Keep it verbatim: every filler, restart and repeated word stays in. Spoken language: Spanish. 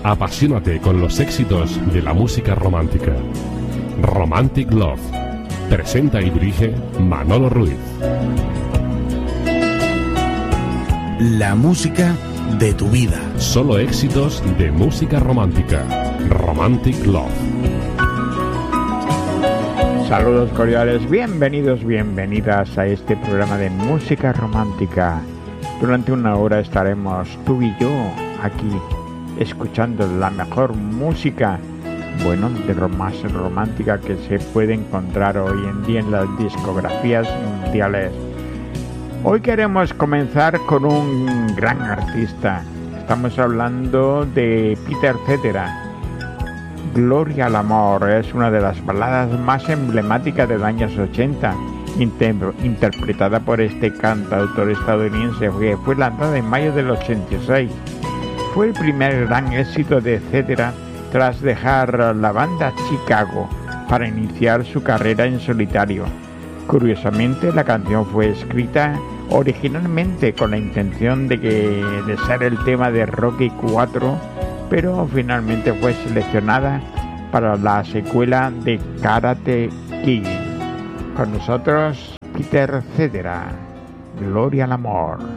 Apasionate con los éxitos de la música romántica. Romantic Love. Presenta y dirige Manolo Ruiz. La música de tu vida. Solo éxitos de música romántica. Romantic Love. Saludos cordiales, bienvenidos, bienvenidas a este programa de música romántica. Durante una hora estaremos tú y yo aquí escuchando la mejor música, bueno, de lo más romántica que se puede encontrar hoy en día en las discografías mundiales. Hoy queremos comenzar con un gran artista. Estamos hablando de Peter Cetera. Gloria al amor es una de las baladas más emblemáticas de los años ochenta, inter- interpretada por este cantautor estadounidense, que fue lanzada en mayo del ochenta y seis. Fue el primer gran éxito de Cetera tras dejar la banda Chicago para iniciar su carrera en solitario. Curiosamente, la canción fue escrita originalmente con la intención de, que, de ser el tema de Rocky cuatro, pero finalmente fue seleccionada para la secuela de Karate Kid. Con nosotros, Peter Cetera, Gloria al amor.